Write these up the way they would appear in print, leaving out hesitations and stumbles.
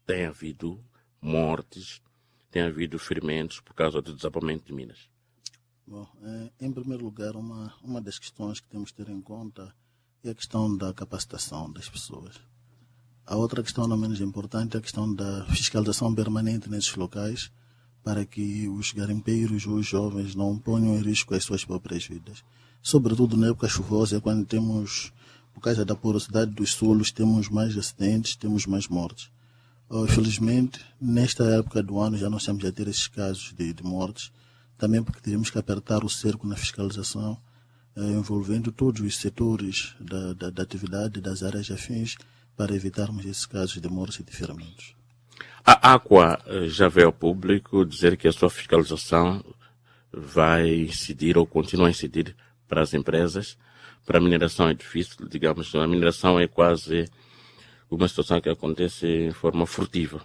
tem havido mortes, tem havido ferimentos por causa do desabamento de minas? Bom, em primeiro lugar, uma das questões que temos que ter em conta é a questão da capacitação das pessoas. A outra questão, não menos importante, é a questão da fiscalização permanente nesses locais, para que os garimpeiros ou os jovens não ponham em risco as suas próprias vidas. Sobretudo na época chuvosa, quando temos, por causa da porosidade dos solos, temos mais acidentes, temos mais mortes. Infelizmente, nesta época do ano já não estamos a ter esses casos de mortes, também porque tivemos que apertar o cerco na fiscalização, envolvendo todos os setores da atividade das áreas afins, para evitarmos esses casos de mortes e de ferimentos. A Aqua já veio ao público dizer que a sua fiscalização vai incidir ou continua a incidir para as empresas. Para a mineração é difícil, digamos, a mineração é quase uma situação que acontece em forma furtiva.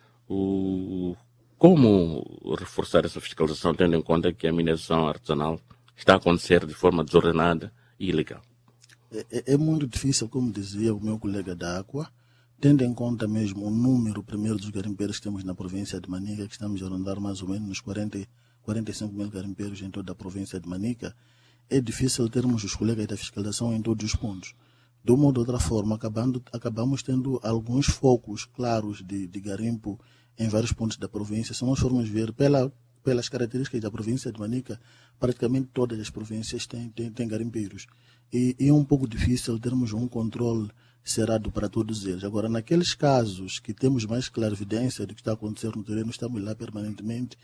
Como reforçar essa fiscalização, tendo em conta que a mineração artesanal está a acontecer de forma desordenada e ilegal? É muito difícil, como dizia o meu colega da Aqua, tendo em conta mesmo o número primeiro dos garimpeiros que temos na província de Manica, que estamos a rondar mais ou menos nos 45 mil garimpeiros em toda a província de Manica, é difícil termos os colegas da fiscalização em todos os pontos. De uma ou de outra forma, acabamos tendo alguns focos claros de garimpo em vários pontos da província. Se nós formos ver pelas características da província de Manica, praticamente todas as províncias têm garimpeiros. E é um pouco difícil termos um controle cerrado para todos eles. Agora, naqueles casos que temos mais clarividência do que está acontecendo no terreno, estamos lá permanentemente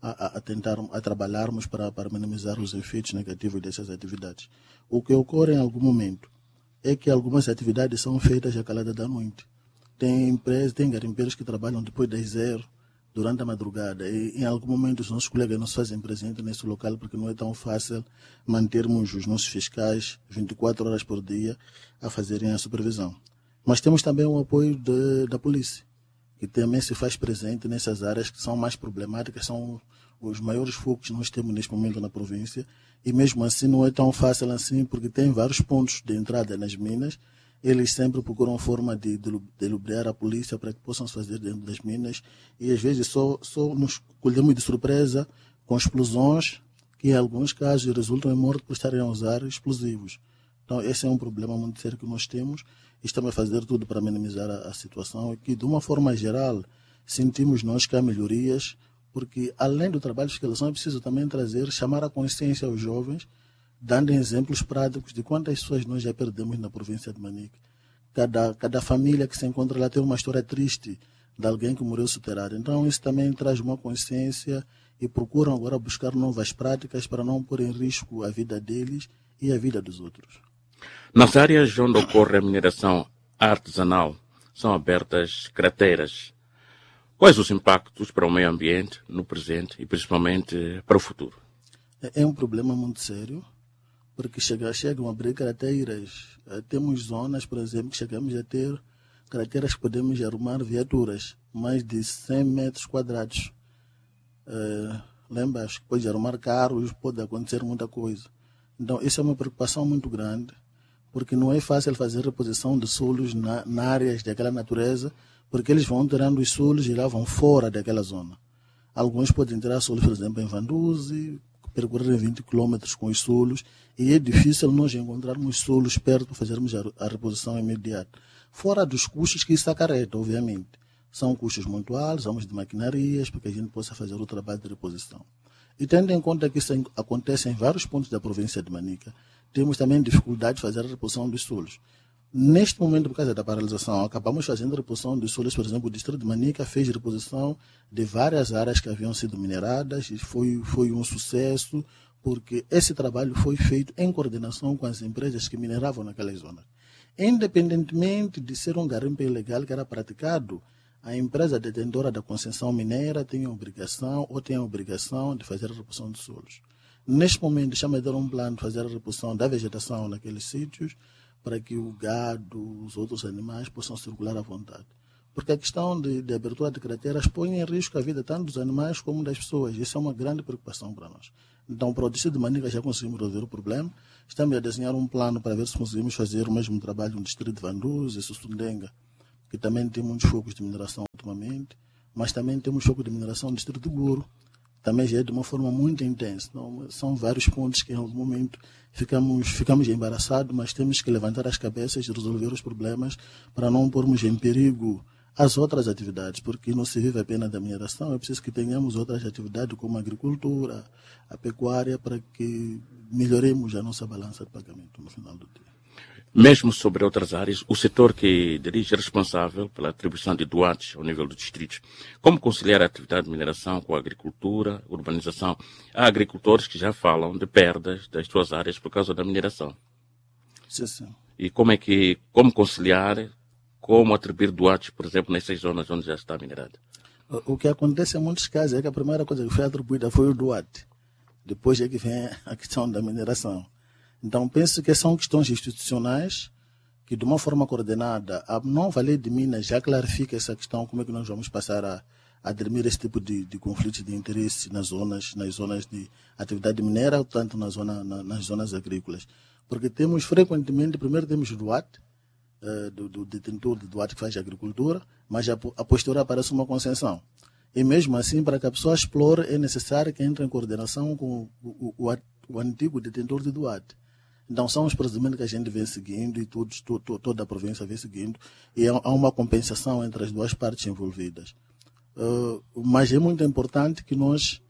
a trabalharmos para minimizar os efeitos negativos dessas atividades. O que ocorre em algum momento é que algumas atividades são feitas à calada da noite. Tem empresas, tem garimpeiros que trabalham depois das 0, durante a madrugada. E em algum momento os nossos colegas nos fazem presente nesse local, porque não é tão fácil mantermos os nossos fiscais 24 horas por dia a fazerem a supervisão. Mas temos também o apoio da polícia, que também se faz presente nessas áreas que são mais problemáticas, são os maiores focos que nós temos neste momento na província, e mesmo assim não é tão fácil assim, porque tem vários pontos de entrada nas minas. Eles sempre procuram forma de lubriar a polícia para que possam se fazer dentro das minas, e às vezes só nos colhemos de surpresa com explosões que em alguns casos resultam em morte por estarem a usar explosivos. Então esse é um problema muito sério que nós temos, e estamos a fazer tudo para minimizar a situação, e que de uma forma geral sentimos nós que há melhorias, porque além do trabalho de fiscalização é preciso também chamar a consciência aos jovens, dando exemplos práticos de quantas pessoas nós já perdemos na província de Manica. Cada família que se encontra lá tem uma história triste de alguém que morreu soterrado. Então isso também traz uma consciência, e procuram agora buscar novas práticas para não pôr em risco a vida deles e a vida dos outros. Nas áreas onde ocorre a mineração artesanal, são abertas crateras. Quais os impactos para o meio ambiente no presente e principalmente para o futuro? É um problema muito sério, porque chegam a abrir crateras. Temos zonas, por exemplo, que chegamos a ter crateras que podemos arrumar viaturas, mais de 100 metros quadrados. Lembras que pode arrumar carros, pode acontecer muita coisa. Então, isso é uma preocupação muito grande, porque não é fácil fazer reposição de solos na áreas daquela natureza, porque eles vão tirando os solos e lá vão fora daquela zona. Alguns podem tirar solos, por exemplo, em Vanduzi, percorrer 20 quilômetros com os solos, e é difícil nós encontrarmos solos perto para fazermos a reposição imediata. Fora dos custos que isso acarreta, obviamente. São custos muito altos, vamos de maquinarias, para que a gente possa fazer o trabalho de reposição. E tendo em conta que isso acontece em vários pontos da província de Manica, temos também dificuldade de fazer a reposição dos solos. Neste momento, por causa da paralisação, acabamos fazendo a reposição dos solos. Por exemplo, o distrito de Manica fez reposição de várias áreas que haviam sido mineradas, e foi um sucesso, porque esse trabalho foi feito em coordenação com as empresas que mineravam naquelas zonas. Independentemente de ser um garimpo ilegal que era praticado, a empresa detentora da concessão mineira tem a obrigação de fazer a reposição de solos. Neste momento, estamos a dar um plano de fazer a reposição da vegetação naqueles sítios, para que o gado, os outros animais possam circular à vontade. Porque a questão de abertura de crateras põe em risco a vida tanto dos animais como das pessoas. Isso é uma grande preocupação para nós. Então, para o distrito de Manica já conseguimos resolver o problema. Estamos a desenhar um plano para ver se conseguimos fazer o mesmo trabalho no distrito de Vanduzi e Sussundenga, que também tem muitos focos de mineração ultimamente, mas também temos foco de mineração no distrito do Guro, também já é de uma forma muito intensa. Então, são vários pontos que, em algum momento, ficamos embaraçados, mas temos que levantar as cabeças e resolver os problemas para não pormos em perigo as outras atividades, porque não se vive apenas da mineração, é preciso que tenhamos outras atividades como a agricultura, a pecuária, para que melhoremos a nossa balança de pagamento no final do dia. Mesmo sobre outras áreas, o setor que dirige é responsável pela atribuição de doados ao nível dos distritos. Como conciliar a atividade de mineração com a agricultura, urbanização? Há agricultores que já falam de perdas das suas áreas por causa da mineração. Sim. E como conciliar, como atribuir doados, por exemplo, nessas zonas onde já está minerado? O que acontece em muitos casos é que a primeira coisa que foi atribuída foi o doate. Depois é que vem a questão da mineração. Então, penso que são questões institucionais que, de uma forma coordenada, a nova lei de Minas já clarifica essa questão, como é que nós vamos passar a dirimir esse tipo de conflitos de interesse nas zonas de atividade mineira, tanto nas zonas agrícolas. Porque temos frequentemente, primeiro temos o doate, do detentor de doate que faz agricultura, mas a posterior aparece uma concessão. E mesmo assim, para que a pessoa explore, é necessário que entre em coordenação com o antigo detentor de doate. Então, são os procedimentos que a gente vem seguindo e toda a província vem seguindo, e há uma compensação entre as duas partes envolvidas. Mas é muito importante que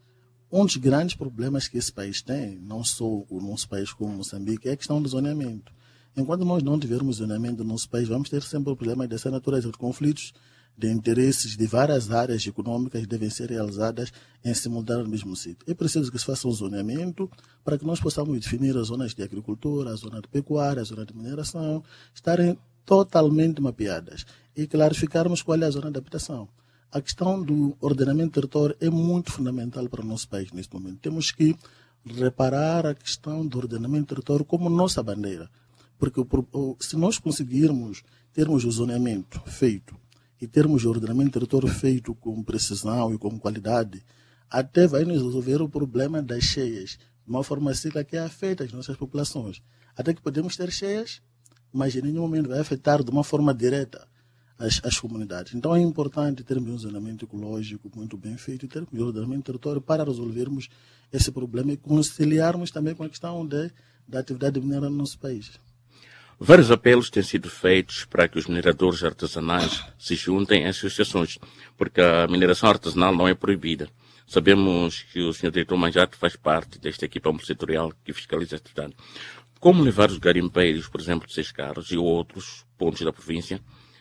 um dos grandes problemas que esse país tem, não só o nosso país como Moçambique, é a questão do zoneamento. Enquanto nós não tivermos zoneamento no nosso país, vamos ter sempre o problema dessa natureza de conflitos de interesses de várias áreas econômicas que devem ser realizadas em simultâneo no mesmo sítio. É preciso que se faça um zoneamento para que nós possamos definir as zonas de agricultura, a zona de pecuária, a zona de mineração, estarem totalmente mapeadas e clarificarmos qual é a zona de habitação. A questão do ordenamento do território é muito fundamental para o nosso país neste momento. Temos que reparar a questão do ordenamento do território como nossa bandeira. Porque se nós conseguirmos termos o zoneamento feito e termos o ordenamento do território feito com precisão e com qualidade, até vai nos resolver o problema das cheias, de uma forma cíclica que afeta as nossas populações. Até que podemos ter cheias, mas em nenhum momento vai afetar de uma forma direta as comunidades. Então é importante termos um zoneamento ecológico muito bem feito e termos o ordenamento do território para resolvermos esse problema e conciliarmos também com a questão da atividade mineira no nosso país. Vários apelos têm sido feitos para que os mineradores artesanais se juntem em associações, porque a mineração artesanal não é proibida. Sabemos que o Sr. Diretor Manjato faz parte desta equipa multissetorial que fiscaliza a atividade. Como levar os garimpeiros, por exemplo, de Seis Carros e outros pontos da província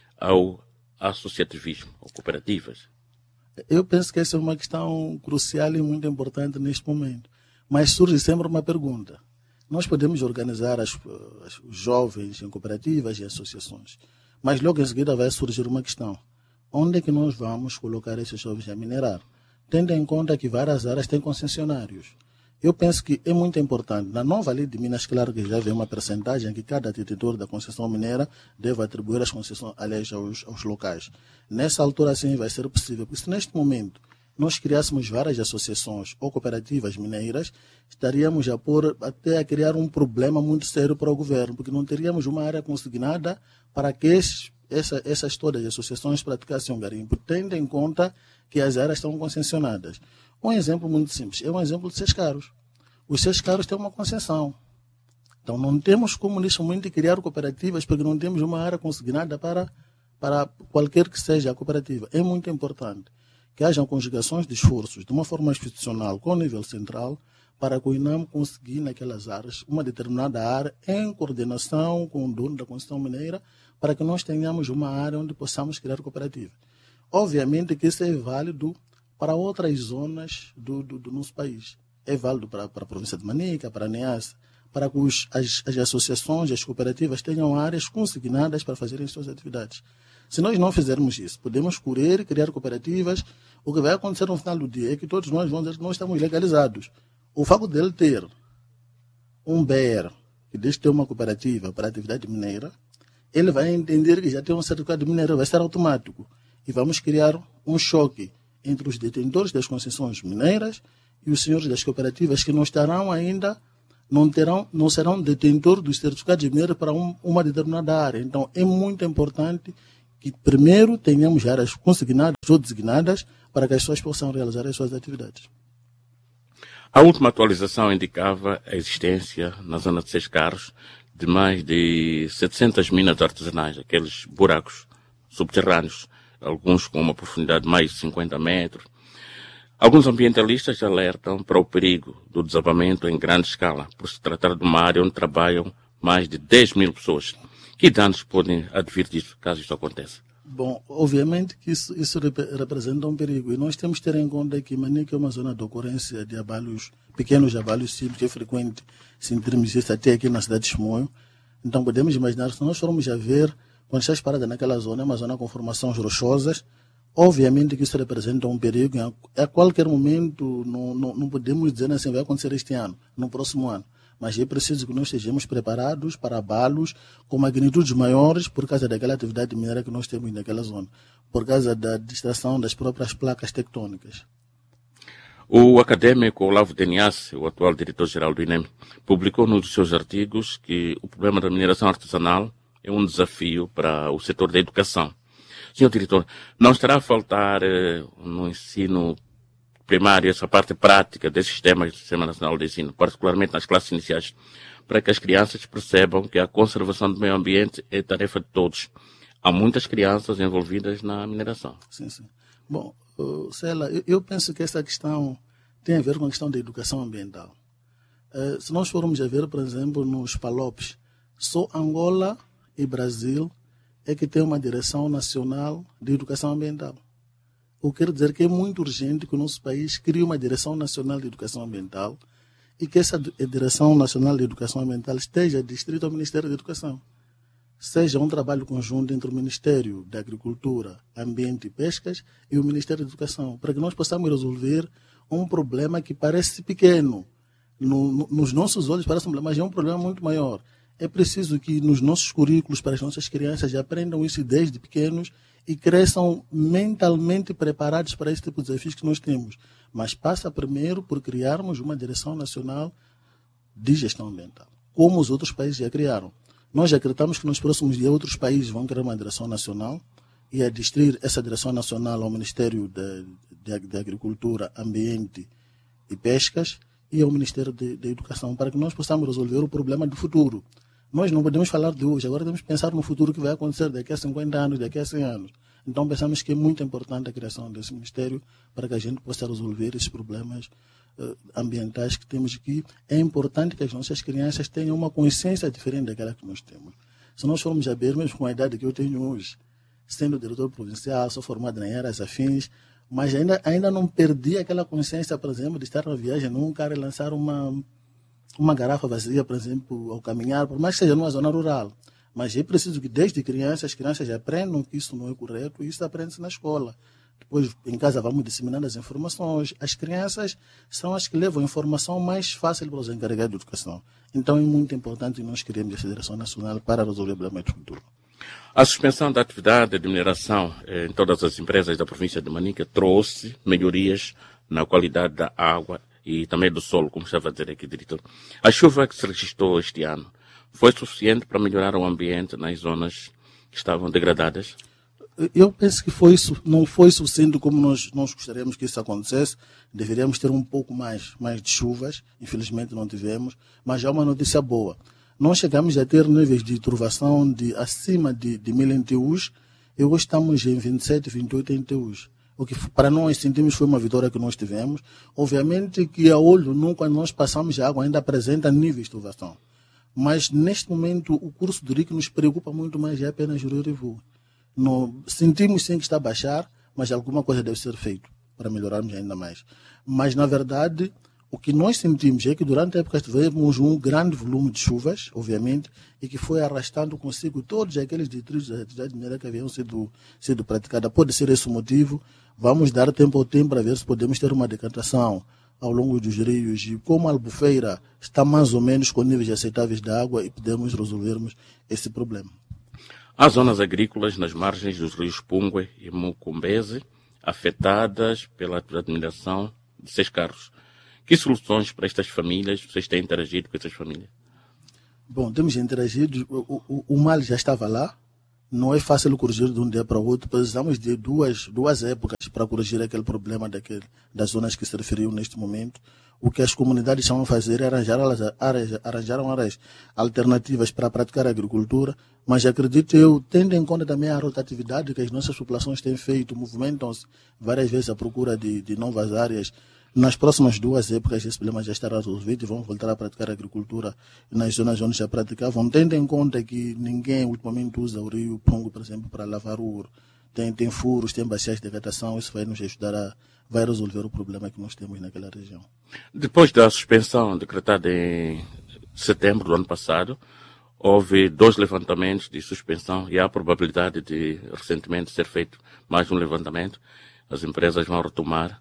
ao associativismo, ou cooperativas? Eu penso que essa é uma questão crucial e muito importante neste momento. Mas surge sempre uma pergunta. Nós podemos organizar os jovens em cooperativas e associações, mas logo em seguida vai surgir uma questão. Onde é que nós vamos colocar esses jovens a minerar? Tendo em conta que várias áreas têm concessionários. Eu penso que é muito importante. Na nova lei de Minas, claro que já vem uma percentagem que cada detentor da concessão mineira deve atribuir as concessões, aliás, aos locais. Nessa altura, sim, vai ser possível. Porque se neste momento nós criássemos várias associações ou cooperativas mineiras, estaríamos até a criar um problema muito sério para o governo, porque não teríamos uma área consignada para que essas todas as associações praticassem um garimpo, tendo em conta que as áreas estão concessionadas. Um exemplo muito simples é um exemplo de Seis Carros. Os Seis Carros têm uma concessão. Então não temos como neste momento criar cooperativas, porque não temos uma área consignada para qualquer que seja a cooperativa. É muito importante que hajam conjugações de esforços de uma forma institucional com o nível central para que o INAM consiga naquelas áreas, uma determinada área, em coordenação com o dono da concessão mineira, para que nós tenhamos uma área onde possamos criar cooperativa. Obviamente que isso é válido para outras zonas do nosso país. É válido para a província de Manica, para a Niassa, para que as associações, as cooperativas tenham áreas consignadas para fazerem suas atividades. Se nós não fizermos isso, podemos correr e criar cooperativas. O que vai acontecer no final do dia é que todos nós vamos dizer que nós estamos legalizados. O fato dele ter um BR, que deixa de ter uma cooperativa para atividade mineira, ele vai entender que já tem um certificado de mineiro, vai ser automático. E vamos criar um choque entre os detentores das concessões mineiras e os senhores das cooperativas que não estarão ainda, não serão detentores dos certificados de mineiro para uma determinada área. Então, é muito importante que primeiro tenhamos áreas consignadas ou designadas para que as pessoas possam realizar as suas atividades. A última atualização indicava a existência na zona de Seis Carros de mais de 700 minas artesanais, aqueles buracos subterrâneos, alguns com uma profundidade de mais de 50 metros. Alguns ambientalistas alertam para o perigo do desabamento em grande escala, por se tratar de uma área onde trabalham mais de 10 mil pessoas. Que danos podem advir disso, caso isso aconteça? Bom, obviamente que isso representa um perigo. E nós temos que ter em conta que Manica é uma zona de ocorrência de abalhos, pequenos abalhos sísmicos, que é frequente sentirmos isso até aqui na cidade de Chimoio. Então podemos imaginar, se nós formos a ver, quando estás parada naquela zona, é uma zona com formações rochosas, obviamente que isso representa um perigo. A qualquer momento, não podemos dizer assim, vai acontecer este ano, no próximo ano. Mas é preciso que nós estejamos preparados para abalos com magnitudes maiores por causa daquela atividade mineira que nós temos naquela zona, por causa da distração das próprias placas tectônicas. O acadêmico Olavo Deniasse, o atual diretor-geral do INEM, publicou num dos seus artigos que o problema da mineração artesanal é um desafio para o setor da educação. Senhor diretor, não estará a faltar no ensino primário essa parte prática desse Sistema Nacional de Ensino, particularmente nas classes iniciais, para que as crianças percebam que a conservação do meio ambiente é tarefa de todos. Há muitas crianças envolvidas na mineração. Sim, sim. Bom, Cela, eu penso que essa questão tem a ver com a questão da educação ambiental. Se nós formos a ver, por exemplo, nos PALOPs, só Angola e Brasil é que tem uma direção nacional de educação ambiental. Eu quero dizer que é muito urgente que o nosso país crie uma direção nacional de educação ambiental e que essa direção nacional de educação ambiental esteja distrita ao Ministério da Educação. Seja um trabalho conjunto entre o Ministério da Agricultura, Ambiente e Pescas e o Ministério da Educação, para que nós possamos resolver um problema que parece pequeno. Nos nossos olhos parece um problema, mas é um problema muito maior. É preciso que nos nossos currículos para as nossas crianças já aprendam isso desde pequenos e cresçam mentalmente preparados para esse tipo de desafios que nós temos. Mas passa primeiro por criarmos uma direção nacional de gestão ambiental, como os outros países já criaram. Nós acreditamos que nos próximos dias outros países vão criar uma direção nacional e adstrir essa direção nacional ao Ministério da Agricultura, Ambiente e Pescas e ao Ministério da Educação, para que nós possamos resolver o problema do futuro. Nós não podemos falar de hoje, agora temos que pensar no futuro que vai acontecer daqui a 50 anos, daqui a 100 anos. Então pensamos que é muito importante a criação desse ministério para que a gente possa resolver esses problemas ambientais que temos aqui. É importante que as nossas crianças tenham uma consciência diferente daquela que nós temos. Se nós formos a ver, mesmo com a idade que eu tenho hoje, sendo diretor provincial, sou formado em áreas afins, mas ainda não perdi aquela consciência, por exemplo, de estar na viagem num carro e lançar uma garrafa vazia, por exemplo, ao caminhar, por mais que seja numa zona rural. Mas é preciso que desde criança as crianças aprendam que isso não é correto e isso aprende-se na escola. Depois, em casa, vamos disseminando as informações. As crianças são as que levam a informação mais fácil para os encarregados de educação. Então, é muito importante nós queremos essa direção nacional para resolver o problema do futuro. A suspensão da atividade de mineração em todas as empresas da província de Manica trouxe melhorias na qualidade da água e também do solo, como estava a dizer aqui, diretor. A chuva que se registrou este ano foi suficiente para melhorar o ambiente nas zonas que estavam degradadas? Eu penso que não foi suficiente como nós gostaríamos que isso acontecesse. Deveríamos ter um pouco mais de chuvas. Infelizmente não tivemos, mas já é uma notícia boa. Nós chegamos a ter níveis de turvação acima de 1000 NTUs e hoje estamos em 27, 28 NTUs. O que para nós sentimos foi uma vitória que nós tivemos. Obviamente que a olho nu, quando nós passamos a água, ainda apresenta níveis de turvação. Mas neste momento o curso do rio que nos preocupa muito mais é apenas o rio Rivu. Sentimos sim que está a baixar, mas alguma coisa deve ser feita para melhorarmos ainda mais. Mas na verdade, o que nós sentimos é que durante a época tivemos um grande volume de chuvas, obviamente, e que foi arrastando consigo todos aqueles detritos da atividade mineira que haviam sido praticada. Pode ser esse o motivo. Vamos dar tempo ao tempo para ver se podemos ter uma decantação ao longo dos rios e como a Albufeira está mais ou menos com níveis aceitáveis de água e podemos resolvermos esse problema. Há zonas agrícolas nas margens dos rios Pungue e Mucumbeze afetadas pela atividade de mineração de Seis Carros. Que soluções para estas famílias? Vocês têm interagido com essas famílias? Bom, temos interagido. O mal já estava lá. Não é fácil corrigir de um dia para o outro. Precisamos de duas épocas para corrigir aquele problema das zonas que se referiu neste momento. O que as comunidades estão a fazer é arranjar áreas alternativas para praticar a agricultura, mas acredito eu, tendo em conta também a rotatividade que as nossas populações têm feito, movimentam-se várias vezes à procura de novas áreas. Nas próximas 2 épocas esse problema já estará resolvido e vão voltar a praticar a agricultura nas zonas onde já praticavam, tendo em conta que ninguém ultimamente usa o rio Pongo, por exemplo, para lavar o ouro. Tem furos, tem bacias de hidratação, isso vai nos ajudar vai resolver o problema que nós temos naquela região. Depois da suspensão decretada em setembro do ano passado, houve 2 levantamentos de suspensão e há a probabilidade de recentemente ser feito mais um levantamento. As empresas vão retomar.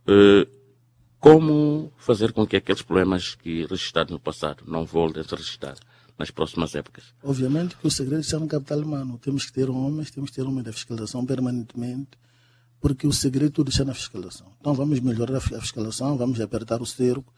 Como fazer com que aqueles problemas que registrados no passado não voltem a se registrar nas próximas épocas? Obviamente que o segredo está no capital humano. Temos que ter homens da fiscalização permanentemente, porque o segredo tudo está na fiscalização. Então vamos melhorar a fiscalização, vamos apertar o cerco,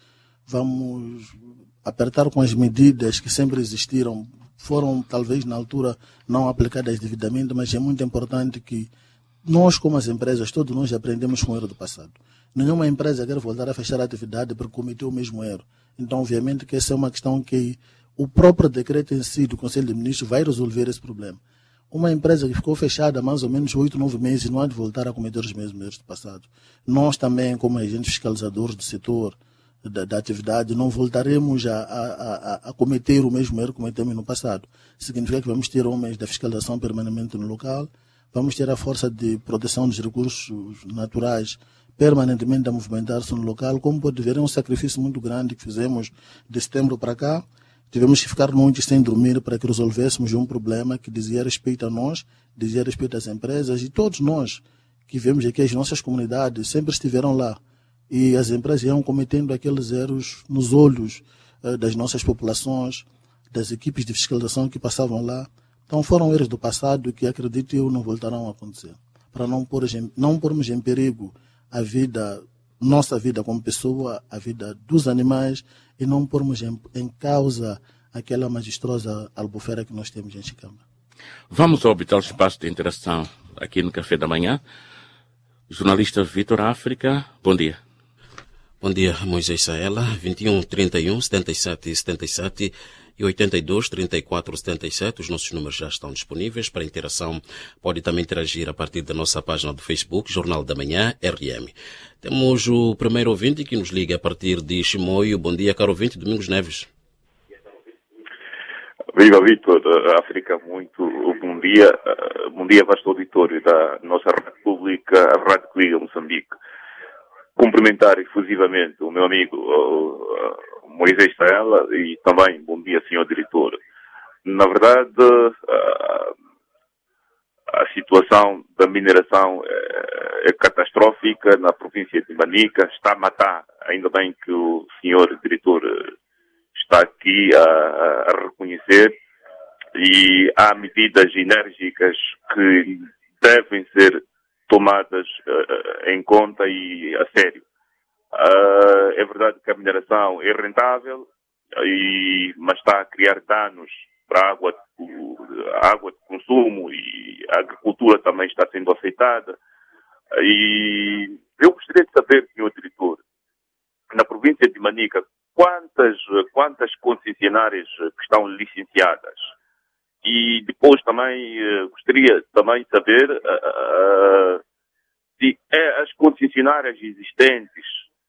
vamos apertar com as medidas que sempre existiram, foram talvez na altura não aplicadas devidamente, mas é muito importante que nós, como as empresas, todos nós aprendemos com o erro do passado. Nenhuma empresa quer voltar a fechar a atividade porque cometeu o mesmo erro. Então, obviamente que essa é uma questão que o próprio decreto em si do Conselho de Ministros vai resolver esse problema. Uma empresa que ficou fechada há mais ou menos 8, 9 meses não há de voltar a cometer os mesmos erros do passado. Nós também, como agentes fiscalizadores do setor, da atividade, não voltaremos a cometer o mesmo erro que cometemos no passado. Significa que vamos ter homens da fiscalização permanentemente no local, vamos ter a força de proteção dos recursos naturais permanentemente a movimentar-se no local. Como pode ver, é um sacrifício muito grande que fizemos de setembro para cá. Tivemos que ficar noites sem dormir para que resolvêssemos um problema que dizia respeito a nós, dizia respeito às empresas, e todos nós que vemos aqui, as nossas comunidades sempre estiveram lá. E as empresas iam cometendo aqueles erros nos olhos das nossas populações, das equipes de fiscalização que passavam lá. Então foram erros do passado que, acredito eu, não voltarão a acontecer. Para não pormos em perigo a vida, nossa vida como pessoa, a vida dos animais, e não pormos em causa aquela majestosa albufeira que nós temos em Chicama. Vamos ao habitual espaço de interação aqui no Café da Manhã. Jornalista Vitor África, bom dia. Bom dia, Moisés Saela, 21 31 77 77 e 82 34 77. Os nossos números já estão disponíveis para interação. Pode também interagir a partir da nossa página do Facebook, Jornal da Manhã, RM. Temos o primeiro ouvinte que nos liga a partir de Chimoio. Bom dia, caro ouvinte, Domingos Neves. Viva Vitor, África, muito bom dia. Bom dia, vasto auditório da nossa Rádio Pública, a Rádio que liga Moçambique. Cumprimentar efusivamente o meu amigo Moisés Saela e também bom dia, senhor diretor. Na verdade, a situação da mineração é catastrófica na província de Manica, está a matar. Ainda bem que o senhor diretor está aqui a reconhecer, e há medidas enérgicas que devem ser tomadas em conta e a sério. É verdade que a mineração é rentável, mas está a criar danos para a água de consumo, e a agricultura também está sendo afetada. E eu gostaria de saber, senhor diretor, na província de Manica, quantas concessionárias que estão licenciadas? E depois também gostaria também de saber se as concessionárias existentes,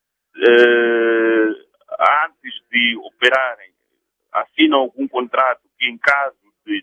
antes de operarem, assinam algum contrato que em caso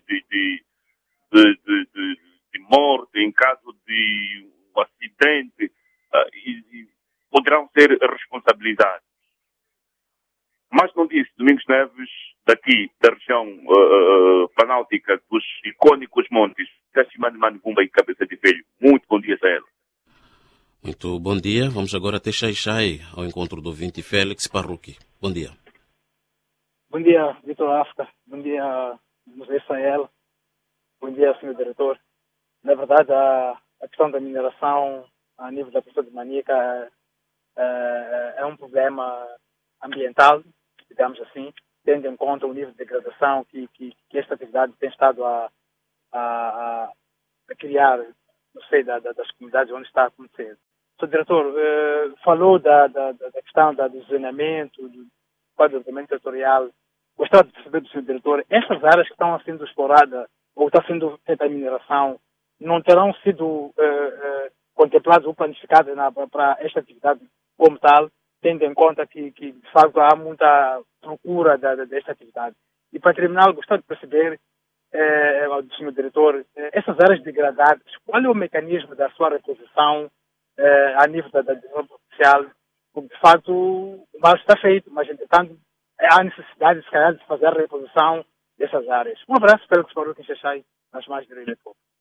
de morte, em caso de um acidente, poderão ser responsabilizados. Mas não disse, Domingos Neves, daqui da região panáltica dos icônicos montes, Cachimane, Manibumba e Cabeça de Velho. Muito bom dia, Saela. Muito bom dia. Vamos agora até Xai-Xai, ao encontro do ouvinte Félix Parruqui. Bom dia. Bom dia, Vitor África. Bom dia, José Saela. Bom dia, senhor diretor. Na verdade, a questão da mineração a nível da província de Manica é um problema ambiental, digamos assim, tendo em conta o nível de degradação que esta atividade tem estado a a criar, não sei, das comunidades onde está a acontecer. O diretor falou da questão do zoneamento, do quadro de ordenamento territorial. Gostava de perceber do Sr. Diretor, essas áreas que estão sendo exploradas ou está sendo feita a mineração não terão sido contempladas ou planificadas para esta atividade como tal, tendo em conta que de facto há muita procura desta atividade. E para terminar, gostava de perceber do Sr. Diretor, essas áreas degradadas, qual é o mecanismo da sua reposição a nível da desenvolvimento social? Porque de facto o mal está feito, mas entretanto há necessidade, se calhar, de fazer a reposição dessas áreas. Um abraço, espero que se parou que Xaxai, nas mais direitas.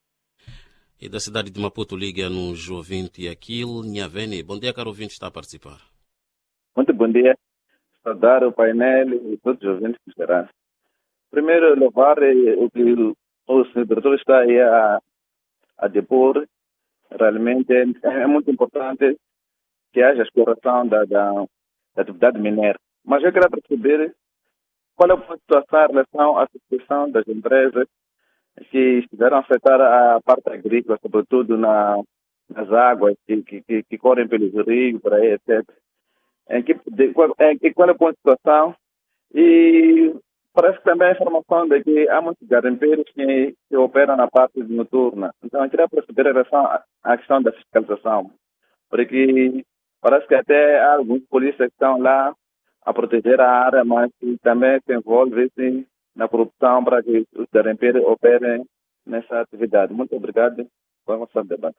E da cidade de Maputo liga-nos o ouvinte Aquil Nhavene. Bom dia, caro ouvinte, está a participar. Muito bom dia. Saudar o painel e todos os ouvintes que estarão. Primeiro, louvar o que o senhor diretor está aí a depor. Realmente é muito importante que haja exploração da atividade mineira. Mas eu quero perceber qual é a situação em relação à situação das empresas que estiveram a afetar a parte agrícola, sobretudo nas águas que correm pelos rios, por aí, etc. Qual é a situação? E parece que também a informação de que há muitos garimpeiros que operam na parte noturna. Então, eu queria perceber em relação à questão da fiscalização, porque parece que até há alguns polícias que estão lá a proteger a área, mas que também se envolvem na corrupção para que os garimpeiros operem nessa atividade. Muito obrigado. Vamos ao debate.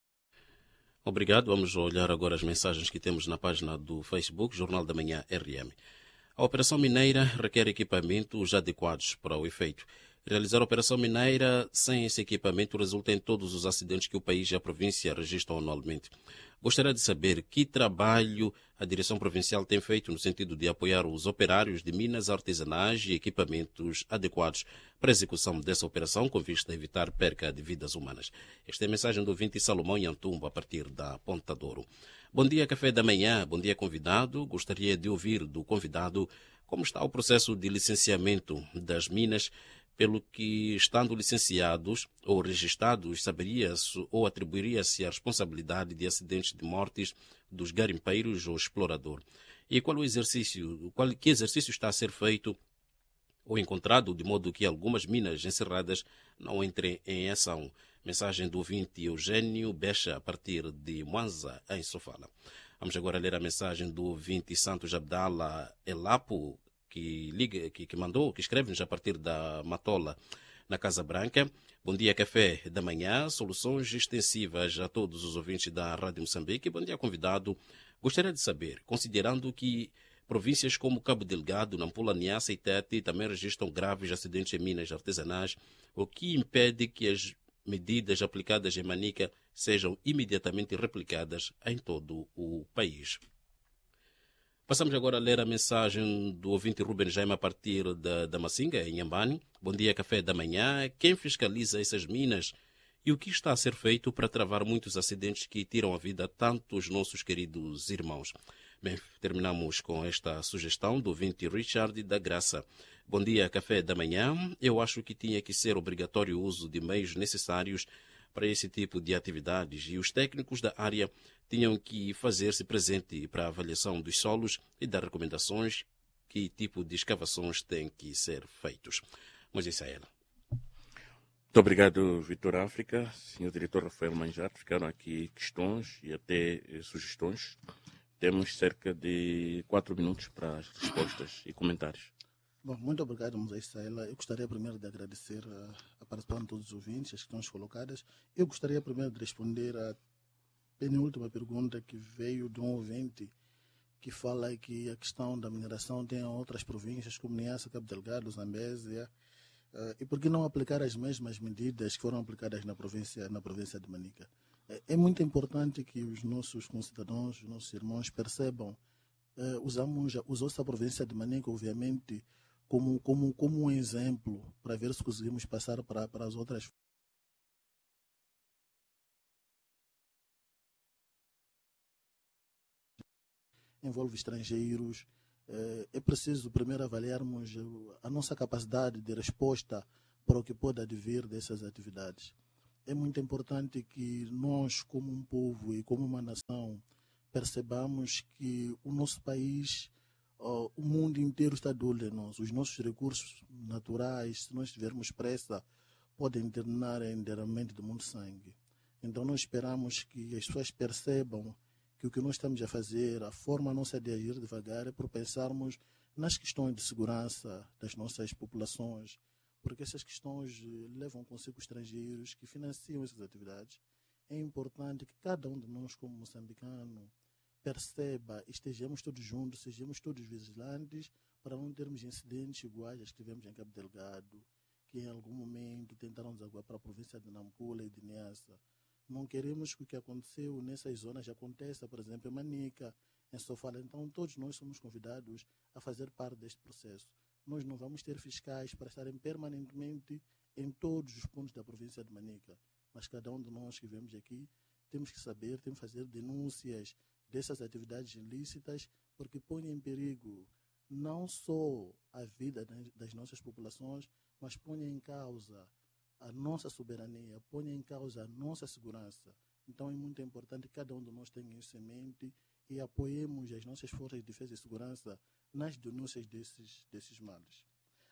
Obrigado. Vamos olhar agora as mensagens que temos na página do Facebook, Jornal da Manhã RM. A operação mineira requer equipamentos adequados para o efeito. Realizar a operação mineira sem esse equipamento resulta em todos os acidentes que o país e a província registram anualmente. Gostaria de saber que trabalho a direção provincial tem feito no sentido de apoiar os operários de minas artesanais e equipamentos adequados para a execução dessa operação, com vista a evitar perca de vidas humanas. Esta é a mensagem do ouvinte Salomão Yantumbo, a partir da Ponta Douro. Bom dia, café da manhã. Bom dia, convidado. Gostaria de ouvir do convidado como está o processo de licenciamento das minas, pelo que, estando licenciados ou registrados, saberia-se ou atribuiria-se a responsabilidade de acidentes de mortes dos garimpeiros ou explorador. E que exercício está a ser feito ou encontrado de modo que algumas minas encerradas não entrem em ação? Mensagem do ouvinte Eugênio Becha, a partir de Mwanza, em Sofala. Vamos agora ler a mensagem do ouvinte Santos Abdala Elapo, que escreve-nos a partir da Matola, na Casa Branca. Bom dia, café da manhã. Soluções extensivas a todos os ouvintes da Rádio Moçambique. Bom dia, convidado. Gostaria de saber, considerando que províncias como Cabo Delgado, Nampula, Niassa e Tete também registram graves acidentes em minas artesanais, o que impede que as medidas aplicadas em Manica sejam imediatamente replicadas em todo o país. Passamos agora a ler a mensagem do ouvinte Ruben Jaime, a partir da Massinga, em Nhambane. Bom dia, café da manhã. Quem fiscaliza essas minas e o que está a ser feito para travar muitos acidentes que tiram a vida a tantos nossos queridos irmãos? Bem, terminamos com esta sugestão do ouvinte Richard da Graça. Bom dia, café da manhã. Eu acho que tinha que ser obrigatório o uso de meios necessários para esse tipo de atividades e os técnicos da área tinham que fazer-se presente para a avaliação dos solos e dar recomendações que tipo de escavações têm que ser feitos. Mas isso é ela. Muito obrigado, Vitor África. Senhor diretor Rafael Manjato, ficaram aqui questões e até sugestões. Temos cerca de 4 minutos para as respostas e comentários. Bom, muito obrigado, Moisés Isaela. Eu gostaria primeiro de agradecer a participação de todos os ouvintes, as questões colocadas. Eu gostaria primeiro de responder à penúltima pergunta que veio de um ouvinte que fala que a questão da mineração tem em outras províncias, como Niassa, Cabo Delgado, Zambésia, e por que não aplicar as mesmas medidas que foram aplicadas na província de Manica. É muito importante que os nossos concidadãos, os nossos irmãos percebam, usou-se a província de Manica, obviamente, como um exemplo para ver se conseguimos passar para as outras. Envolve estrangeiros. É preciso primeiro avaliarmos a nossa capacidade de resposta para o que pode advir dessas atividades. É muito importante que nós, como um povo e como uma nação, percebamos que o nosso país, o mundo inteiro está de olho em nós. Os nossos recursos naturais, se nós tivermos pressa, podem terminar em derramamento de muito sangue. Então nós esperamos que as pessoas percebam que o que nós estamos a fazer, a forma nossa de agir devagar, é por pensarmos nas questões de segurança das nossas populações, porque essas questões levam consigo estrangeiros que financiam essas atividades. É importante que cada um de nós, como moçambicano, perceba, estejamos todos juntos, sejamos todos vigilantes para não termos incidentes iguais aos que tivemos em Cabo Delgado, que em algum momento tentaram desaguar para a província de Nampula e de Niassa. Não queremos que o que aconteceu nessas zonas aconteça, por exemplo, em Manica, em Sofala. Então, todos nós somos convidados a fazer parte deste processo. Nós não vamos ter fiscais para estarem permanentemente em todos os pontos da província de Manica, mas cada um de nós que vemos aqui temos que saber, temos que fazer denúncias dessas atividades ilícitas, porque põem em perigo não só a vida das nossas populações, mas põem em causa a nossa soberania, põe em causa a nossa segurança. Então é muito importante que cada um de nós tenha isso em mente e apoiemos as nossas forças de defesa e segurança nas denúncias desses males.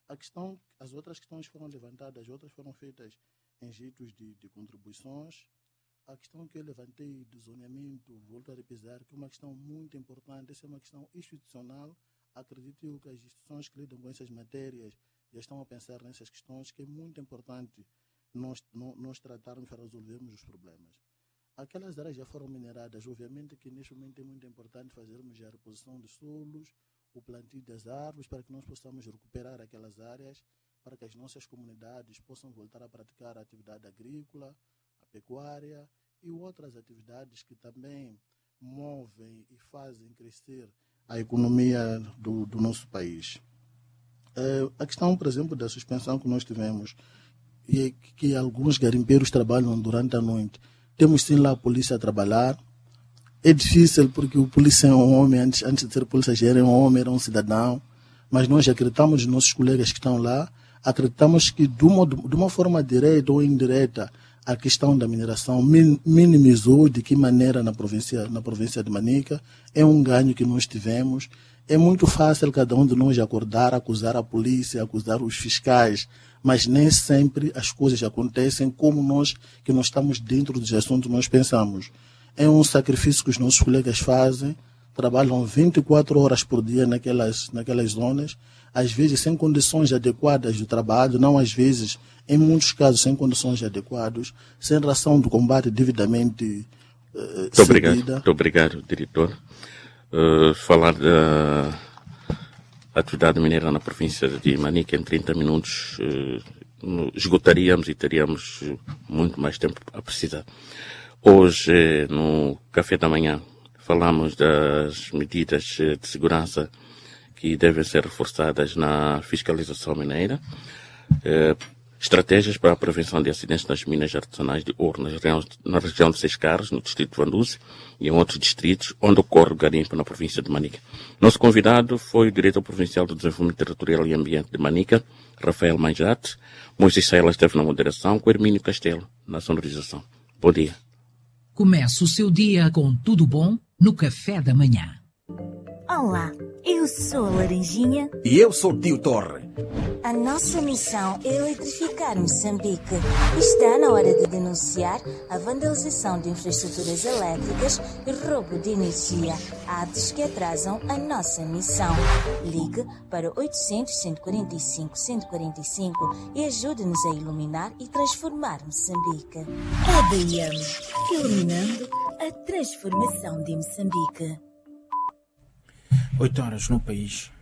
As outras questões foram levantadas, outras foram feitas em jeitos de contribuições. A questão que eu levantei do zoneamento, volto a repisar, que é uma questão muito importante, essa é uma questão institucional. Acredito que as instituições que lidam com essas matérias já estão a pensar nessas questões, que é muito importante nós tratarmos para resolvermos os problemas. Aquelas áreas já foram mineradas, obviamente que neste momento é muito importante fazermos a reposição dos solos, o plantio das árvores, para que nós possamos recuperar aquelas áreas, para que as nossas comunidades possam voltar a praticar a atividade agrícola, a pecuária e outras atividades que também movem e fazem crescer a economia do nosso país. A questão, por exemplo, da suspensão que nós tivemos, e que alguns garimpeiros trabalham durante a noite. Temos sim lá a polícia a trabalhar. É difícil porque o polícia é um homem, antes de ser polícia já era um homem, era um cidadão, mas nós acreditamos nos nossos colegas que estão lá, acreditamos que de uma forma direta ou indireta a questão da mineração minimizou de que maneira na província de Manica. É um ganho que nós tivemos. É muito fácil cada um de nós acordar, acusar a polícia, acusar os fiscais, mas nem sempre as coisas acontecem como nós, que nós estamos dentro dos assuntos, nós pensamos. É um sacrifício que os nossos colegas fazem, trabalham 24 horas por dia naquelas zonas, às vezes sem condições adequadas de trabalho, não às vezes, em muitos casos sem condições adequadas, sem ração do combate devidamente seguida. Muito obrigado, diretor. Falar da atividade mineira na província de Manica em 30 minutos esgotaríamos e teríamos muito mais tempo a precisar. Hoje, no café da manhã, falamos das medidas de segurança que devem ser reforçadas na fiscalização mineira, estratégias para a prevenção de acidentes nas minas artesanais de ouro na região de Seis Carros, no distrito de Vanduzi e em outros distritos onde ocorre o garimpo na província de Manica. Nosso convidado foi o diretor provincial do Desenvolvimento Territorial e Ambiente de Manica, Rafael Manjate. Moisés Saela esteve na moderação, com Hermínio Castelo na sonorização. Bom dia. Comece o seu dia com tudo bom no café da manhã. Olá, eu sou a Laranjinha. E eu sou o Tio Torre. A nossa missão é eletrificar Moçambique. Está na hora de denunciar a vandalização de infraestruturas elétricas e roubo de energia, atos que atrasam a nossa missão. Ligue para 800-145-145 e ajude-nos a iluminar e transformar Moçambique. EDM, iluminando a transformação de Moçambique. 8 horas no país.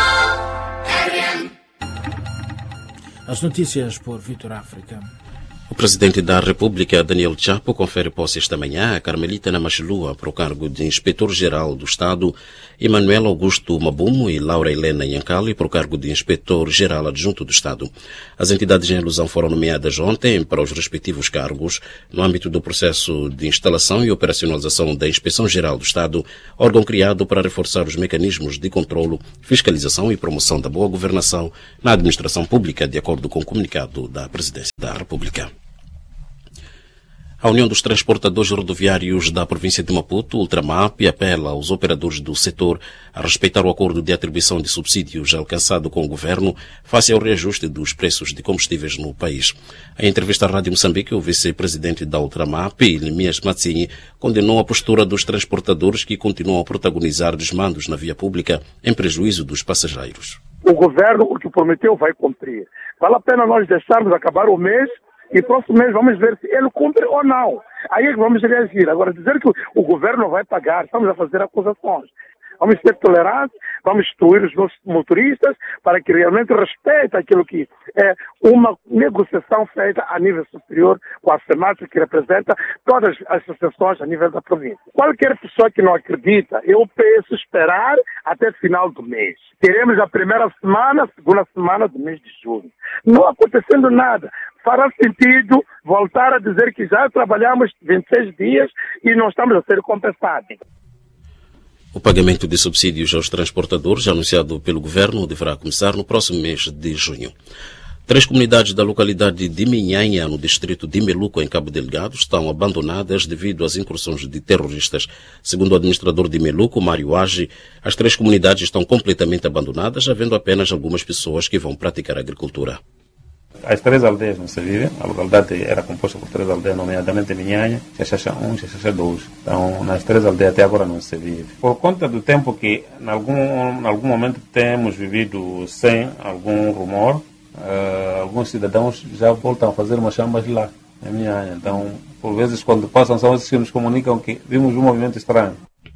As notícias por Vitor África. O Presidente da República, Daniel Chapo, confere posse esta manhã a Carmelita Namachelua para o cargo de Inspetor-Geral do Estado, Emanuel Augusto Mabumo e Laura Helena Nhancali para o cargo de Inspetor-Geral Adjunto do Estado. As entidades em ilusão foram nomeadas ontem para os respectivos cargos no âmbito do processo de instalação e operacionalização da Inspeção-Geral do Estado, órgão criado para reforçar os mecanismos de controlo, fiscalização e promoção da boa governação na administração pública, de acordo com o comunicado da Presidência da República. A União dos Transportadores Rodoviários da província de Maputo, Ultramap, apela aos operadores do setor a respeitar o acordo de atribuição de subsídios alcançado com o governo face ao reajuste dos preços de combustíveis no país. Em entrevista à Rádio Moçambique, o vice-presidente da Ultramap, Limias Mazzini, condenou a postura dos transportadores que continuam a protagonizar desmandos na via pública em prejuízo dos passageiros. O governo, o que prometeu, vai cumprir. Vale a pena nós deixarmos acabar o mês e próximo mês vamos ver se ele cumpre ou não. Aí é que vamos reagir. Agora, dizer que o governo vai pagar, estamos a fazer acusações. Vamos ser tolerantes, vamos instruir os nossos motoristas para que realmente respeitem aquilo que é uma negociação feita a nível superior com a FEMAT, que representa todas as associações a nível da província. Qualquer pessoa que não acredita, eu peço esperar até o final do mês. Teremos a primeira semana, a segunda semana do mês de junho. Não acontecendo nada. Fará sentido voltar a dizer que já trabalhamos 26 dias e não estamos a ser compensados. O pagamento de subsídios aos transportadores, anunciado pelo governo, deverá começar no próximo mês de junho. 3 comunidades da localidade de Minhanha, no distrito de Meluco, em Cabo Delgado, estão abandonadas devido às incursões de terroristas. Segundo o administrador de Meluco, Mário Agi, as 3 comunidades estão completamente abandonadas, havendo apenas algumas pessoas que vão praticar agricultura. As 3 aldeias não se vivem. A localidade era composta por 3 aldeias, nomeadamente Minhanha, Xaxaxa 1 e Xaxaxa 2. Então, nas 3 aldeias até agora não se vive. Por conta do tempo que, em algum momento, temos vivido sem algum rumor, alguns cidadãos já voltam a fazer umas chambas lá, em Minhanha. Então, por vezes, quando passam, são esses que nos comunicam que vimos um movimento estranho.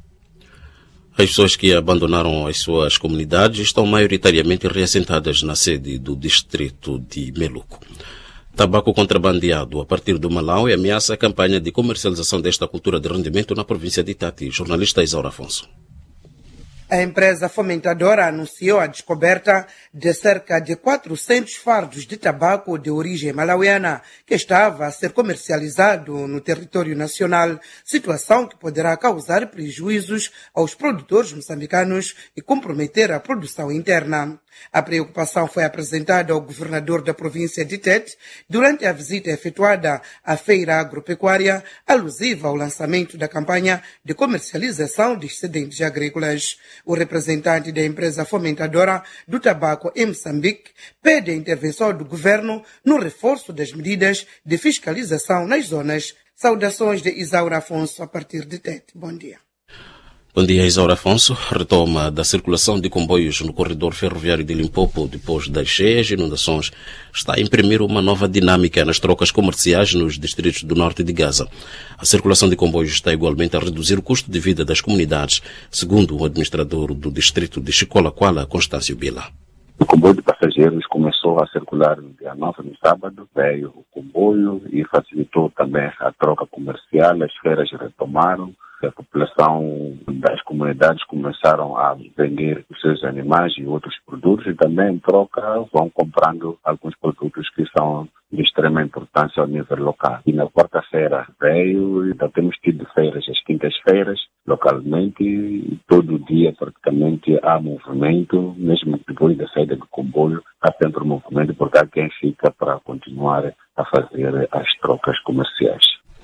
As pessoas que abandonaram as suas comunidades estão maioritariamente reassentadas na sede do distrito de Meluco. Tabaco contrabandeado a partir do Malawi ameaça a campanha de comercialização desta cultura de rendimento na província de Tati. Jornalista Isaura Afonso. A empresa fomentadora anunciou a descoberta de cerca de 400 fardos de tabaco de origem malauiana que estava a ser comercializado no território nacional, situação que poderá causar prejuízos aos produtores moçambicanos e comprometer a produção interna. A preocupação foi apresentada ao governador da província de Tete durante a visita efetuada à feira agropecuária alusiva ao lançamento da campanha de comercialização de excedentes agrícolas. O representante da empresa fomentadora do tabaco em Moçambique pede a intervenção do governo no reforço das medidas de fiscalização nas zonas. Saudações de Isaura Afonso a partir de Tete. Bom dia. Bom dia, Isaura Afonso. Retoma da circulação de comboios no corredor ferroviário de Limpopo depois das cheias e inundações está a imprimir uma nova dinâmica nas trocas comerciais nos distritos do norte de Gaza. A circulação de comboios está igualmente a reduzir o custo de vida das comunidades, segundo o administrador do distrito de Chicolaquala, Constâncio Bila. O comboio de passageiros começou a circular no dia 9, no sábado, veio o comboio e facilitou também a troca comercial, as feiras retomaram. A população das comunidades começaram a vender os seus animais e outros produtos e também em troca vão comprando alguns produtos que são de extrema importância ao nível local. E na quarta-feira veio e ainda temos tido feiras, as quintas-feiras localmente e todo dia praticamente há movimento, mesmo depois da saída do comboio há sempre movimento porque há quem fica para continuar a fazer as trocas comerciais.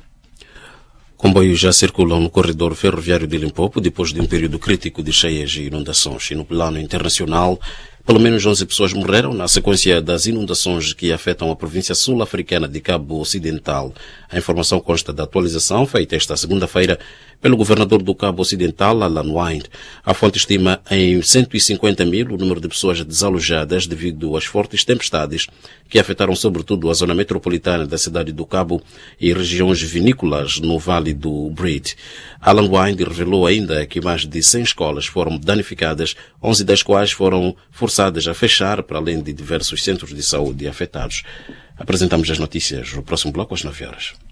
Comboios já circulam no corredor ferroviário de Limpopo depois de um período crítico de cheias e inundações. E no plano internacional, pelo menos 11 pessoas morreram na sequência das inundações que afetam a província sul-africana de Cabo Ocidental. A informação consta da atualização feita esta segunda-feira pelo governador do Cabo Ocidental, Alan Wynne. A fonte estima em 150 mil o número de pessoas desalojadas devido às fortes tempestades que afetaram sobretudo a zona metropolitana da cidade do Cabo e regiões vinícolas no Vale do Brede. Alan Wynne revelou ainda que mais de 100 escolas foram danificadas, 11 das quais foram forçadas a fechar, para além de diversos centros de saúde afetados. Apresentamos as notícias no próximo bloco às 9 horas.